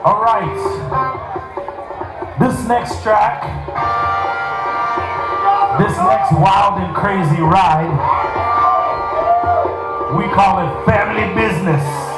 All right. This next track, this next wild and crazy ride, we call it Family Business.